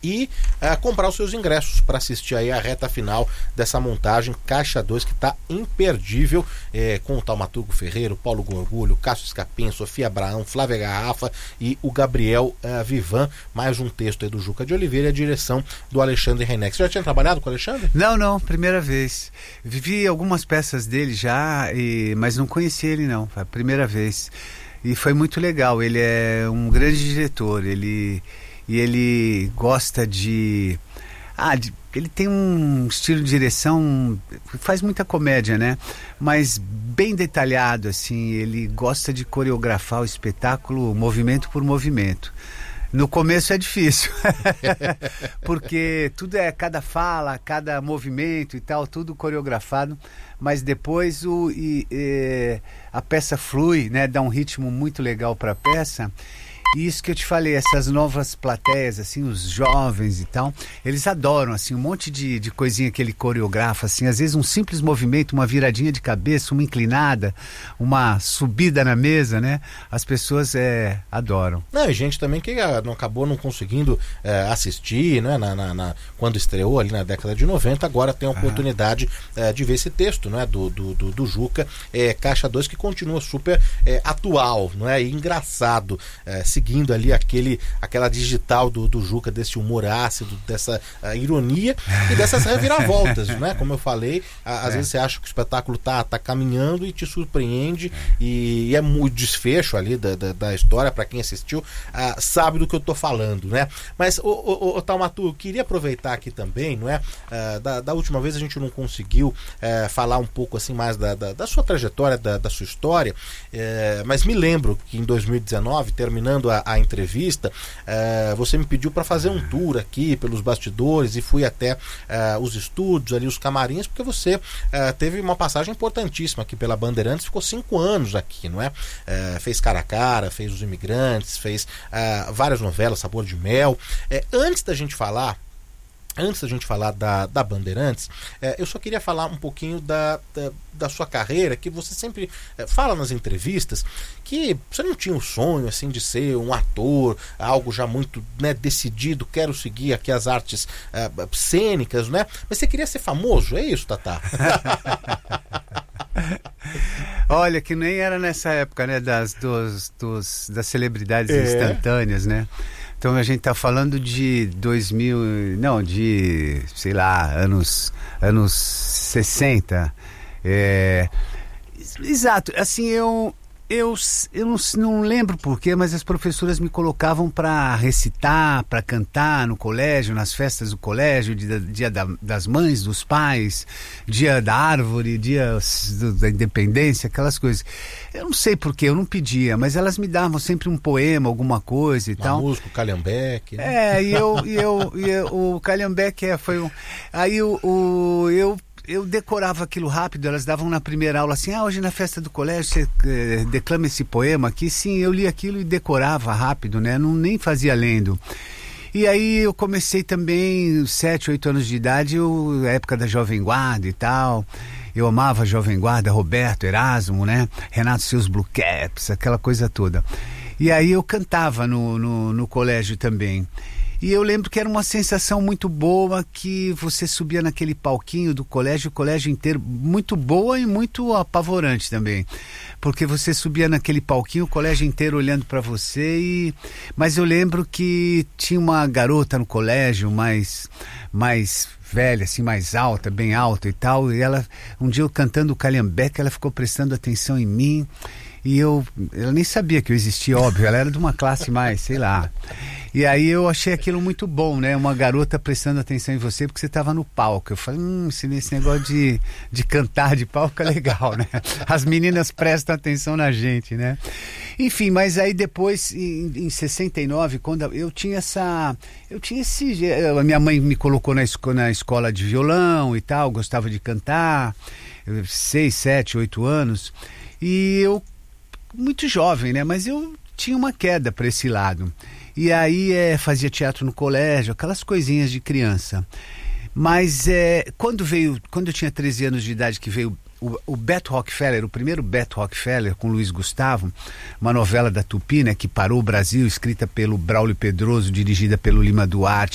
e comprar os seus ingressos para assistir aí a reta final dessa montagem Caixa 2, que está imperdível, com o Taumaturgo Ferreira, Paulo Gorgulho, Cássio Escapim, Sofia Abraão, Flávia Garrafa e o Gabriel Vivan. Mais um texto aí do Juca de Oliveira e a direção do Alexandre Reineck. Você já tinha trabalhado com o Alexandre? Não, primeira vez. Vivi algumas peças dele já, mas não conheci ele não, foi a primeira vez. E foi muito legal, ele é um grande diretor, ele gosta de... ele tem um estilo de direção, faz muita comédia, né? Mas bem detalhado, assim, ele gosta de coreografar o espetáculo movimento por movimento. No começo é difícil, porque tudo cada fala, cada movimento e tal, tudo coreografado, mas depois a peça flui, né? Dá um ritmo muito legal para a peça. E isso que eu te falei, essas novas plateias, assim, os jovens e tal, eles adoram, assim, um monte de coisinha que ele coreografa, assim, às vezes um simples movimento, uma viradinha de cabeça, uma inclinada, uma subida na mesa, né? As pessoas adoram. Não, e gente também que acabou não conseguindo assistir, né? Quando estreou ali na década de 90, agora tem a oportunidade de ver esse texto, né? Do Juca, Caixa 2, que continua super atual, não é? E engraçado, seguindo ali aquela digital do Juca, desse humor ácido, dessa ironia e dessas reviravoltas, né? Como eu falei, às vezes você acha que o espetáculo tá caminhando e te surpreende, e é o desfecho ali da história, para quem assistiu, sabe do que eu tô falando, né? Mas, o Taumaturgo, eu queria aproveitar aqui também, não é? Da última vez a gente não conseguiu falar um pouco assim mais da sua trajetória, da sua história, mas me lembro que em 2019, terminando a entrevista, você me pediu para fazer um tour aqui pelos bastidores, e fui até os estúdios ali, os camarins, porque você teve uma passagem importantíssima aqui pela Bandeirantes, ficou 5 anos aqui, não é? Fez Cara a Cara, fez Os Imigrantes, fez várias novelas, Sabor de Mel. Antes da gente falar da Bandeirantes, eu só queria falar um pouquinho da sua carreira, que você sempre fala nas entrevistas, que você não tinha o sonho assim de ser um ator, algo já muito, né, decidido, quero seguir aqui as artes cênicas, né? Mas você queria ser famoso, é isso, Tatá? Olha, que nem era nessa época, né, das celebridades instantâneas, né? Então a gente tá falando de 2000, não, de, sei lá, anos 60. Exato, assim, eu não lembro porquê, mas as professoras me colocavam para recitar, para cantar no colégio, nas festas do colégio, dia das mães, dos pais, dia da árvore, dia da independência, aquelas coisas. Eu não sei porquê, eu não pedia, mas elas me davam sempre um poema, alguma coisa e tal. Música, o Calhambeque, né? O Calhambeque foi um... Aí eu decorava aquilo rápido, elas davam na primeira aula assim, hoje na festa do colégio você declama esse poema aqui. Sim, eu li aquilo e decorava rápido, né? Não nem fazia lendo. E aí eu comecei também, 7, 8 anos de idade, a época da Jovem Guarda e tal. Eu amava a Jovem Guarda, Roberto, Erasmo, né? Renato Seus Blue Caps, aquela coisa toda. E aí eu cantava no colégio também. E eu lembro que era uma sensação muito boa, que você subia naquele palquinho do colégio, o colégio inteiro, muito boa e muito apavorante também. Porque você subia naquele palquinho, o colégio inteiro olhando para você, mas eu lembro que tinha uma garota no colégio mais velha, assim, mais alta, bem alta e tal, e ela, um dia eu cantando o Calhambeque, ela ficou prestando atenção em mim, e ela nem sabia que eu existia, óbvio, ela era de uma classe mais, sei lá. E aí eu achei aquilo muito bom, né? Uma garota prestando atenção em você porque você estava no palco. Eu falei, esse negócio de cantar de palco é legal, né? As meninas prestam atenção na gente, né? Enfim, mas aí depois, em 69, quando eu tinha a minha mãe me colocou na escola de violão e tal, gostava de cantar, 6, 7, 8 anos, e eu, muito jovem, né? Mas eu tinha uma queda para esse lado. E aí fazia teatro no colégio, aquelas coisinhas de criança. Mas quando eu tinha 13 anos de idade, que veio o Beto Rockefeller, o primeiro Beto Rockefeller, com Luiz Gustavo, uma novela da Tupi, né, que parou o Brasil, escrita pelo Braulio Pedroso, dirigida pelo Lima Duarte,